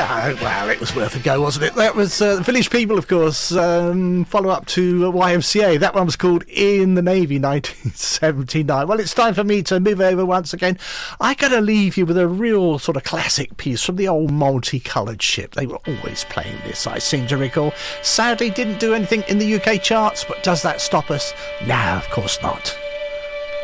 Yeah, well, it was worth a go, wasn't it? That was Village People, of course, follow-up to YMCA. That one was called In the Navy, 1979. Well, it's time for me to move over once again. I got to leave you with a real sort of classic piece from the old Multicoloured Ship. They were always playing this, I seem to recall. Sadly, didn't do anything in the UK charts, but does that stop us? No, of course not.